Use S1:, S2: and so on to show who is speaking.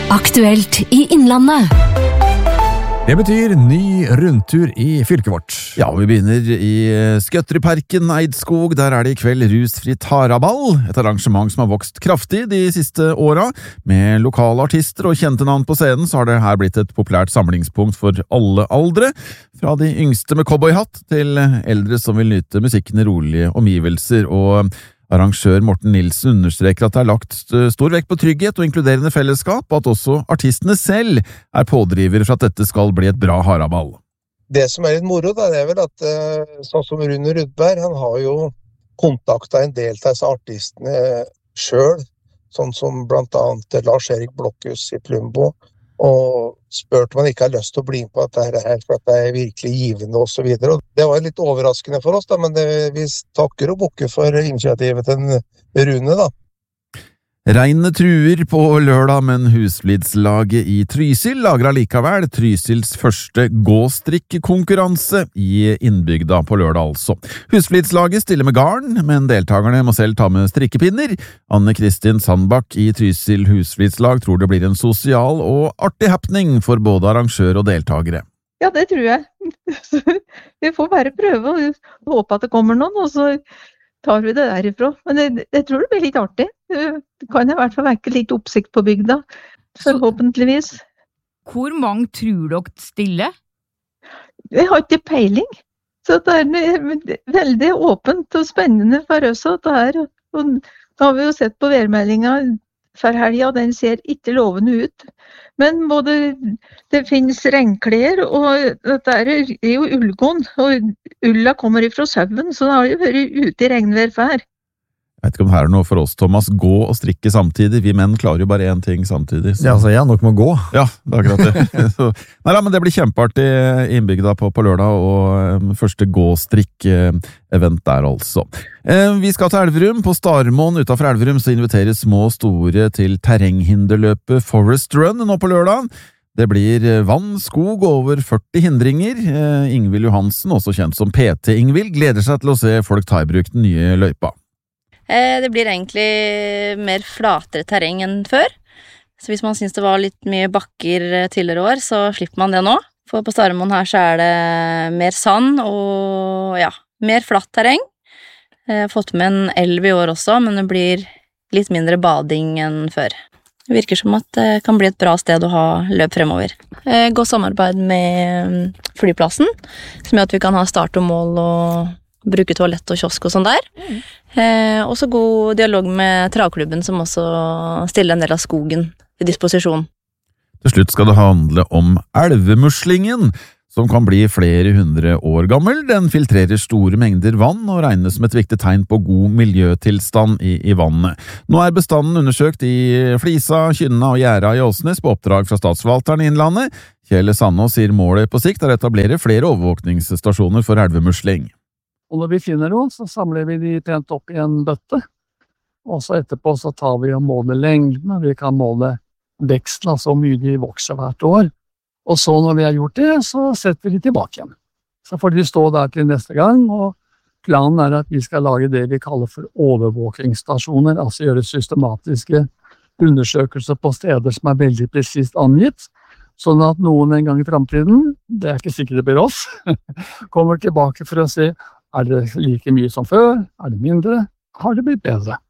S1: Aktuelt i Innlandet.
S2: Det betyr ny rundtur i fylket vårt. Ja, vi begynner i Skøtterudparken, Eidskog. Der er det i kveld rusfritt haraball, et arrangement som har vokst kraftig de siste åra. Med lokale artister og kjente navn på scenen, så har det her blitt et populært samlingspunkt for alle aldre. Fra de yngste med cowboyhatt til eldre som vil nyte musikken i rolige omgivelser. Og arrangør Morten Nilsen understreker at det er lagt stor vekt på trygghet og inkluderende fellesskap, og at også artistene selv er pådrivere for at dette skal bli et bra haraball.
S3: Det som er litt moro, det er vel at sånn som Rune Rudberg, han har jo kontaktet en del av disse artistene selv, sånn som blant annet Lars-Erik Blokhus i Plumbo, og spurt om han ikke har lyst til å bli med på dette her, for at det er virkelig givende og så videre. Og det var litt overraskende for oss, da, men vi takker og bukker for initiativet til Rune, da.
S2: Regnet truer på lørdag, men Husflidslaget i Trysil lager allikevel Trysils første gåstrikkekonkurranse i innbygda på lørdag altså. Husflidslaget stiller med garn, men deltakerne må selv ta med strikkepinner. Anne-Kristin Sandbakk i Trysil Husflidslag tror det blir en sosial og artig happening for både arrangør og deltakere.
S4: Ja, det tror jeg. Vi får bare prøve og håpe at det kommer noen, og så tar vi det derifra. Men jeg tror det blir litt artig. Det kan i hvert fall vekke litt oppsikt på bygda, forhåpentligvis.
S5: Hvor mange tror dere stiller?
S4: Jeg har ikke peiling. Så det er veldig åpent og spennende for oss. Og da har vi jo sett på værmeldingen for helga, den ser ikke lovende ut. Men det finnes regnklær, og dette er jo ullgånd, og ulla kommer ifra sauen, så da har jo vært ute i regnvær før.
S2: Jeg vet ikke om det her er noe for oss, Thomas. Gå og strikke samtidig. Vi menn klarer jo bare én ting samtidig. Så.
S6: Ja, så jeg nok må gå.
S2: Ja, det er akkurat det. Nei, men det blir kjempeartig innbygda på lørdag, og første gåstrikk-event der altså. Vi skal til Elverum. På Starmoen utenfor Elverum så inviteres små og store til terrenghinderløpet Forest Run nå på lørdag. Det blir vann, skog og over 40 hindringer. Ingvild Johansen, også kjent som PT Ingvild, gleder seg til å se folk ta i bruk den nye løypa.
S7: Det blir egentlig mer flatere terreng enn før. Så hvis man synes det var litt mye bakker tidligere år, så slipper man det nå. For på Starmoen her så er det mer sand og ja, mer flatt terreng. Jeg har fått med en elv i år også, men det blir litt mindre bading enn før. Det virker som at det kan bli et bra sted å ha løp fremover. Godt samarbeid med flyplassen, som gjør at vi kan ha start og mål og bruke toalett og kiosk og sånn der. Også god dialog med travklubben, som også stiller en del av skogen til disposisjon.
S2: Til slutt skal det handle om elvemuslingen, som kan bli flere hundre år gammel. Den filtrerer store mengder vann og regnes som et viktig tegn på god miljøtilstand i vannet. Nå er bestanden undersøkt i Flisa, Kynna og Gjæra i Åsnes på oppdrag fra statsforvalteren i Innlandet. Kjell Sandås sier målet på sikt er å etablere flere overvåkningsstasjoner for elvemusling.
S6: Og når vi finner noen, så samler vi de pent opp i en bøtte. Og så etterpå så tar vi og måler lengden, vi kan måle veksten, altså hvor mye de vokser hvert år. Og så når vi har gjort det, så setter vi de tilbake igjen. Så får de stå der til neste gang, og planen er at vi skal lage det vi kaller for overvåkingsstasjoner, altså gjøre systematiske undersøkelser på steder som er veldig presist angitt, sånn at noen en gang i fremtiden, det er ikke sikkert det blir oss, kommer tilbake for å se, er det like mye som før? Er det mindre? Har det blitt bedre?